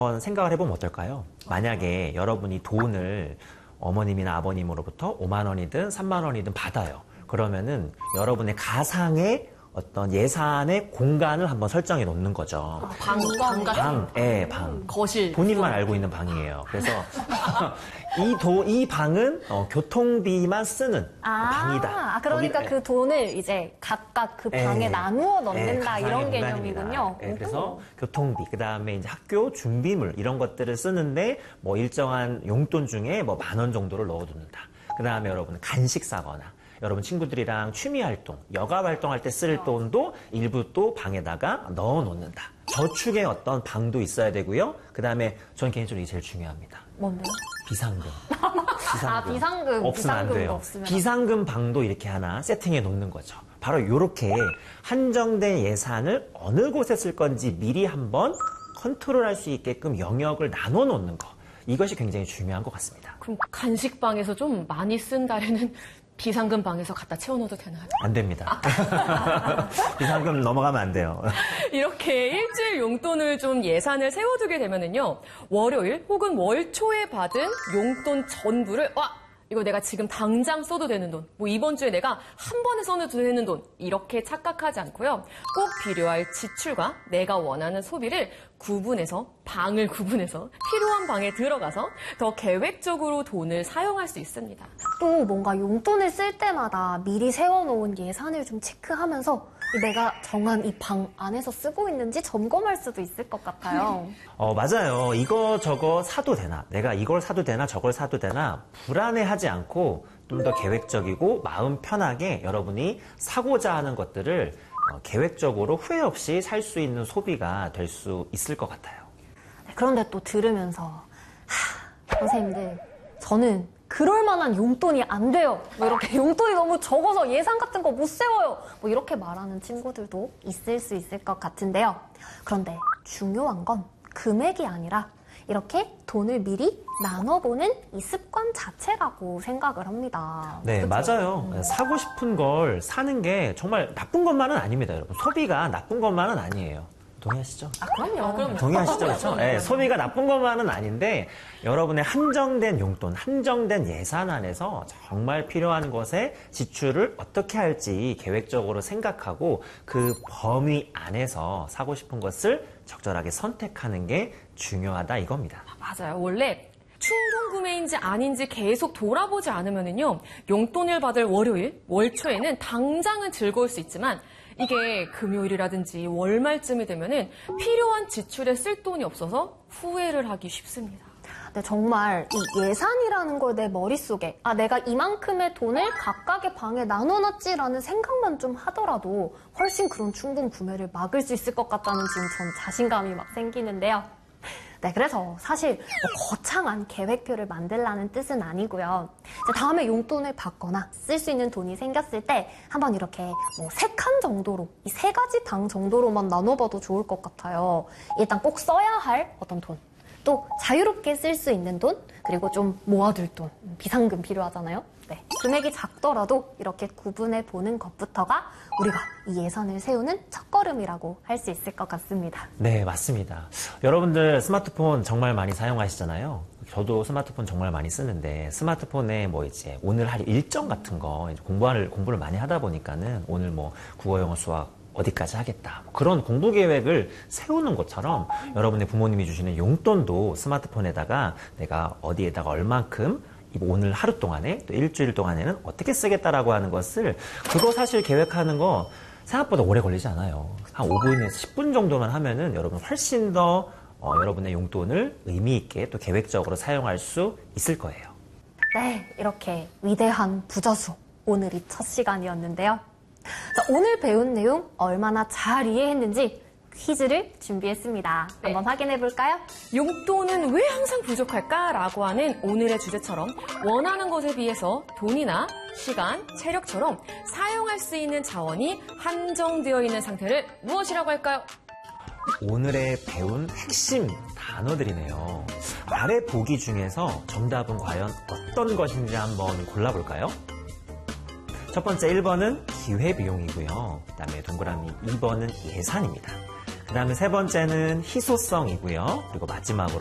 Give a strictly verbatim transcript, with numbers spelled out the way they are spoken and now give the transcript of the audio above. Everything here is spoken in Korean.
한번 생각을 해보면 어떨까요? 만약에 여러분이 돈을 어머님이나 아버님으로부터 오만 원이든 삼만 원이든 받아요. 그러면은 여러분의 가상의 어떤 예산의 공간을 한번 설정해 놓는 거죠. 아, 방, 방, 방, 예, 방. 거실. 본인만 알고 있는 방이에요. 그래서 이 도, 이 방은 어, 교통비만 쓰는 아, 방이다. 아, 그러니까 거기, 그 돈을 이제 각각 그 방에 예, 나누어 넣는다 예, 이런 가상의 개념이군요. 공간입니다. 예, 그래서 교통비, 그 다음에 이제 학교 준비물 이런 것들을 쓰는데 뭐 일정한 용돈 중에 뭐 만 원 정도를 넣어두는다. 그 다음에 여러분 간식 사거나 여러분 친구들이랑 취미 활동, 여가 활동할 때 쓸 돈도 일부 또 방에다가 넣어 놓는다. 저축의 어떤 방도 있어야 되고요. 그 다음에 저는 개인적으로 이게 제일 중요합니다. 뭔데요? 비상금. 비상금. 아, 비상금. 없으면 안 비상금도 돼요. 없으면 비상금 방도 이렇게 하나 세팅해 놓는 거죠. 바로 이렇게 한정된 예산을 어느 곳에 쓸 건지 미리 한번 컨트롤할 수 있게끔 영역을 나눠 놓는 거. 이것이 굉장히 중요한 것 같습니다. 그럼 간식방에서 좀 많이 쓴 달에는 비상금 방에서 갖다 채워넣어도 되나요? 안 됩니다. 비상금 넘어가면 안 돼요. 이렇게 일주일 용돈을 좀 예산을 세워두게 되면은요, 월요일 혹은 월 초에 받은 용돈 전부를, 와! 이거 내가 지금 당장 써도 되는 돈, 뭐 이번 주에 내가 한 번에 써도 되는 돈, 이렇게 착각하지 않고요. 꼭 필요할 지출과 내가 원하는 소비를 구분해서, 방을 구분해서 필요한 방에 들어가서 더 계획적으로 돈을 사용할 수 있습니다. 또 뭔가 용돈을 쓸 때마다 미리 세워놓은 예산을 좀 체크하면서 내가 정한 이 방 안에서 쓰고 있는지 점검할 수도 있을 것 같아요. 어, 맞아요. 이거 저거 사도 되나? 내가 이걸 사도 되나? 저걸 사도 되나? 불안해하지 않고 좀 더 계획적이고 마음 편하게 여러분이 사고자 하는 것들을 어, 계획적으로 후회 없이 살 수 있는 소비가 될 수 있을 것 같아요. 네, 그런데 또 들으면서 하, 선생님들 저는 그럴 만한 용돈이 안 돼요. 뭐 이렇게 용돈이 너무 적어서 예산 같은 거 못 세워요. 뭐 이렇게 말하는 친구들도 있을 수 있을 것 같은데요. 그런데 중요한 건 금액이 아니라 이렇게 돈을 미리 나눠보는 이 습관 자체라고 생각을 합니다. 네, 그쵸? 맞아요. 음. 사고 싶은 걸 사는 게 정말 나쁜 것만은 아닙니다, 여러분. 소비가 나쁜 것만은 아니에요. 동의하시죠? 아, 그럼요. 아, 그럼요. 동의하시죠? 그렇죠? 네, 소비가 나쁜 것만은 아닌데 여러분의 한정된 용돈, 한정된 예산 안에서 정말 필요한 것에 지출을 어떻게 할지 계획적으로 생각하고 그 범위 안에서 사고 싶은 것을 적절하게 선택하는 게 중요하다 이겁니다. 맞아요. 원래 충동 구매인지 아닌지 계속 돌아보지 않으면은요, 용돈을 받을 월요일, 월 초에는 당장은 즐거울 수 있지만 이게 금요일이라든지 월말쯤이 되면은 필요한 지출에 쓸 돈이 없어서 후회를 하기 쉽습니다. 근데 정말 이 예산이라는 걸 내 머릿속에 아 내가 이만큼의 돈을 각각의 방에 나눠놨지라는 생각만 좀 하더라도 훨씬 그런 충동 구매를 막을 수 있을 것 같다는 지금 전 자신감이 막 생기는데요. 네, 그래서 사실 뭐 거창한 계획표를 만들라는 뜻은 아니고요. 이제 다음에 용돈을 받거나 쓸 수 있는 돈이 생겼을 때 한번 이렇게 뭐 세 칸 정도로 이 세 가지 방 정도로만 나눠봐도 좋을 것 같아요. 일단 꼭 써야 할 어떤 돈, 또 자유롭게 쓸 수 있는 돈, 그리고 좀 모아둘 돈, 비상금 필요하잖아요. 네, 금액이 작더라도 이렇게 구분해 보는 것부터가 우리가 이 예산을 세우는 첫걸음이라고 할 수 있을 것 같습니다. 네, 맞습니다. 여러분들 스마트폰 정말 많이 사용하시잖아요. 저도 스마트폰 정말 많이 쓰는데 스마트폰에 뭐 이제 오늘 할 일정 같은 거 이제 공부를 공부를 많이 하다 보니까는 오늘 뭐 국어, 영어, 수학 어디까지 하겠다. 그런 공부 계획을 세우는 것처럼 여러분의 부모님이 주시는 용돈도 스마트폰에다가 내가 어디에다가 얼만큼 오늘 하루 동안에 또 일주일 동안에는 어떻게 쓰겠다라고 하는 것을 그거 사실 계획하는 거 생각보다 오래 걸리지 않아요. 한 오 분에서 십 분 정도만 하면은 여러분 훨씬 더 어, 여러분의 용돈을 의미 있게 또 계획적으로 사용할 수 있을 거예요. 네, 이렇게 위대한 부저수 오늘이 첫 시간이었는데요. 자, 오늘 배운 내용 얼마나 잘 이해했는지 퀴즈를 준비했습니다. 네. 한번 확인해 볼까요? 용돈은 왜 항상 부족할까라고 하는 오늘의 주제처럼 원하는 것에 비해서 돈이나 시간, 체력처럼 사용할 수 있는 자원이 한정되어 있는 상태를 무엇이라고 할까요? 오늘의 배운 핵심 단어들이네요. 아래 보기 중에서 정답은 과연 어떤 것인지 한번 골라볼까요? 첫 번째 일 번은 기회비용이고요. 그 다음에 동그라미 이 번은 예산입니다. 그 다음에 세 번째는 희소성이고요. 그리고 마지막으로